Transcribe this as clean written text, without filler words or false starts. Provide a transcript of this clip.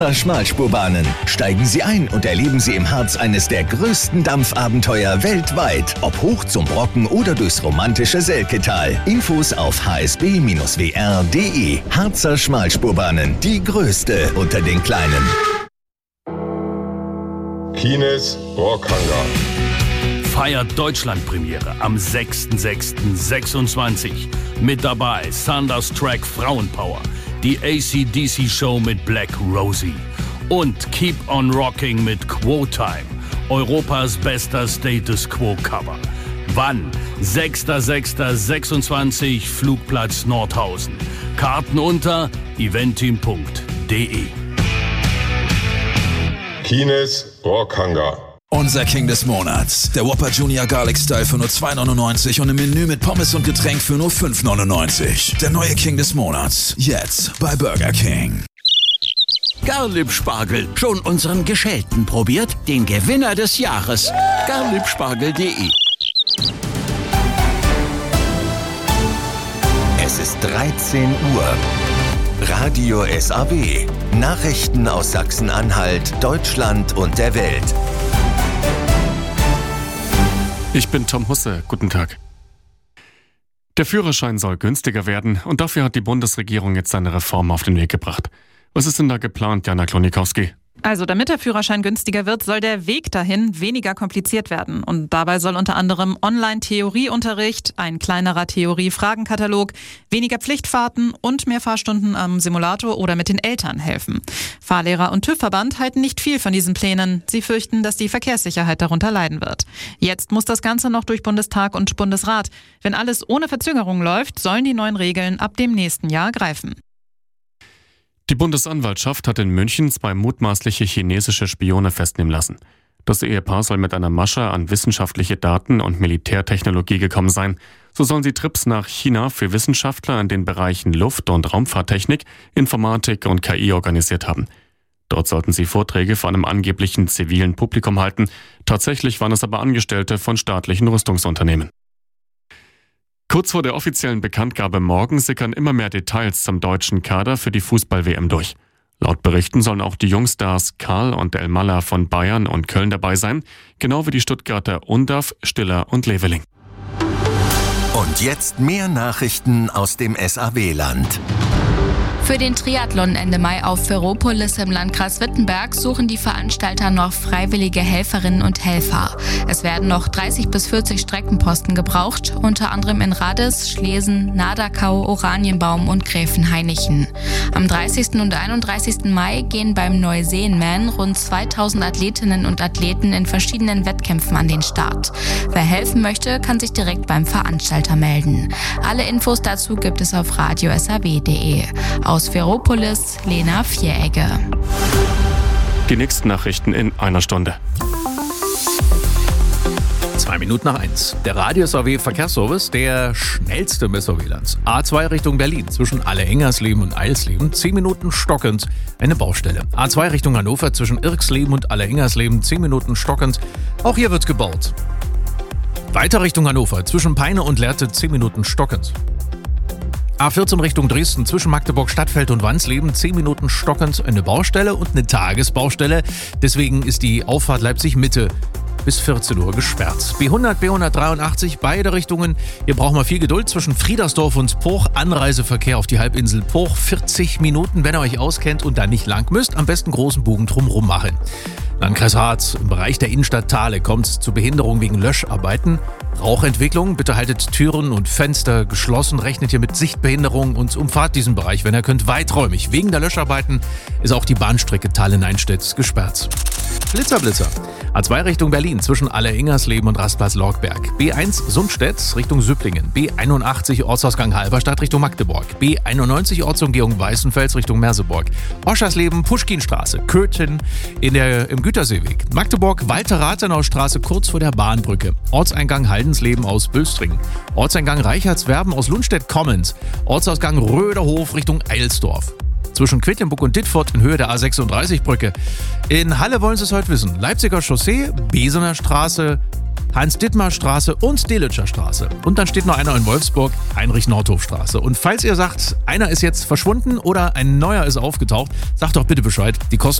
Schmalspurbahnen. Steigen Sie ein und erleben Sie im Harz eines der größten Dampfabenteuer weltweit. Ob hoch zum Brocken oder durchs romantische Selketal. Infos auf hsb-wr.de. Harzer Schmalspurbahnen. Die größte unter den kleinen. Kines Rockhangar feiert Deutschlandpremiere am 6.6.26. Mit dabei Thunderstruck Frauenpower, die AC/DC-Show mit Black Rosie und Keep on Rocking mit Quo Time, Europas bester Status Quo-Cover. Wann? 6.6.26, Flugplatz Nordhausen. Karten unter eventim.de. Kines Rockhangar. Unser King des Monats. Der Whopper Junior Garlic Style für nur $2,99 und im Menü mit Pommes und Getränk für nur $5,99. Der neue King des Monats. Jetzt bei Burger King. Garlib-Spargel. Schon unseren Geschälten probiert? Den Gewinner des Jahres. Garlibspargel.de. Es ist 13 Uhr. Radio SAW. Nachrichten aus Sachsen-Anhalt, Deutschland und der Welt. Ich bin Tom Husse. Guten Tag. Der Führerschein soll günstiger werden und dafür hat die Bundesregierung jetzt eine Reform auf den Weg gebracht. Was ist denn da geplant, Jana Klonikowski? Also damit der Führerschein günstiger wird, soll der Weg dahin weniger kompliziert werden. Und dabei soll unter anderem Online-Theorieunterricht, ein kleinerer Theorie-Fragenkatalog, weniger Pflichtfahrten und mehr Fahrstunden am Simulator oder mit den Eltern helfen. Fahrlehrer und TÜV-Verband halten nicht viel von diesen Plänen. Sie fürchten, dass die Verkehrssicherheit darunter leiden wird. Jetzt muss das Ganze noch durch Bundestag und Bundesrat. Wenn alles ohne Verzögerung läuft, sollen die neuen Regeln ab dem nächsten Jahr greifen. Die Bundesanwaltschaft hat in München 2 mutmaßliche chinesische Spione festnehmen lassen. Das Ehepaar soll mit einer Masche an wissenschaftliche Daten und Militärtechnologie gekommen sein. So sollen sie Trips nach China für Wissenschaftler in den Bereichen Luft- und Raumfahrttechnik, Informatik und KI organisiert haben. Dort sollten sie Vorträge vor einem angeblichen zivilen Publikum halten. Tatsächlich waren es aber Angestellte von staatlichen Rüstungsunternehmen. Kurz vor der offiziellen Bekanntgabe morgen sickern immer mehr Details zum deutschen Kader für die Fußball-WM durch. Laut Berichten sollen auch die Jungstars Karl und Elmalah von Bayern und Köln dabei sein, genau wie die Stuttgarter Undav, Stiller und Leveling. Und jetzt mehr Nachrichten aus dem SAW-Land. Für den Triathlon Ende Mai auf Ferropolis im Landkreis Wittenberg suchen die Veranstalter noch freiwillige Helferinnen und Helfer. Es werden noch 30 bis 40 Streckenposten gebraucht, unter anderem in Radis, Schlesen, Nadakau, Oranienbaum und Gräfenhainichen. Am 30. und 31. Mai gehen beim Neuseenman rund 2000 Athletinnen und Athleten in verschiedenen Wettkämpfen an den Start. Wer helfen möchte, kann sich direkt beim Veranstalter melden. Alle Infos dazu gibt es auf radiosaw.de. Aus Ferropolis, Lena Vieregge. Die nächsten Nachrichten in einer Stunde. 1:02. Der Radio SAW Verkehrsservice, der schnellste Messerwählerns. A2 Richtung Berlin, zwischen Alle-Engersleben und Eilsleben, 10 Minuten stockend, eine Baustelle. A2 Richtung Hannover, zwischen Irksleben und Alle-Engersleben, 10 Minuten stockend, auch hier wird gebaut. Weiter Richtung Hannover, zwischen Peine und Lehrte, 10 Minuten stockend. A14 Richtung Dresden, zwischen Magdeburg Stadtfeld und Wansleben, 10 Minuten stockend, eine Baustelle und eine Tagesbaustelle. Deswegen ist die Auffahrt Leipzig-Mitte bis 14 Uhr gesperrt. B100, B183, beide Richtungen. Hier braucht man viel Geduld zwischen Friedersdorf und Poch. Anreiseverkehr auf die Halbinsel Poch, 40 Minuten, wenn ihr euch auskennt und da nicht lang müsst. Am besten großen Bogen drumherum machen. Landkreis Harz, im Bereich der Innenstadt Thale kommt es zu Behinderung wegen Löscharbeiten. Rauchentwicklung, bitte haltet Türen und Fenster geschlossen, rechnet hier mit Sichtbehinderung und umfahrt diesen Bereich, wenn ihr könnt, weiträumig. Wegen der Löscharbeiten ist auch die Bahnstrecke Thale-Neinstedt gesperrt. Blitzer. A2 Richtung Berlin, zwischen Alle-Engersleben und Rastplatz Lorgberg. B1 Sundstedt Richtung Süpplingen. B81 Ortsausgang Halberstadt Richtung Magdeburg. B91 Ortsumgehung Weißenfels Richtung Merseburg. Oschersleben, Puschkinstraße, Köthen im Güterseeweg. Magdeburg, Walter-Rathenau-Straße kurz vor der Bahnbrücke. Ortseingang Haldensleben aus Bülstringen. Ortseingang Reichertswerben aus Lundstedt-Kommens. Ortsausgang Röderhof Richtung Eilsdorf. Zwischen Quedlinburg und Dittfurt in Höhe der A36-Brücke. In Halle wollen Sie es heute wissen. Leipziger Chaussee, Besener Straße, Hans-Dittmar-Straße und Delitzscher Straße. Und dann steht noch einer in Wolfsburg, Heinrich-Nordhof-Straße. Und falls ihr sagt, einer ist jetzt verschwunden oder ein neuer ist aufgetaucht, sagt doch bitte Bescheid. Die kosten